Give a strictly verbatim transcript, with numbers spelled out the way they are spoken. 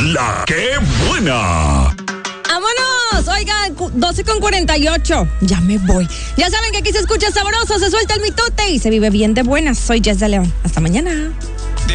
¡La qué buena! ¡Vámonos! Oigan, doce con cuarenta y ocho. Ya me voy. Ya saben que aquí se escucha sabroso, se suelta el mitote y se vive bien de buenas. Soy Jess de León. Hasta mañana.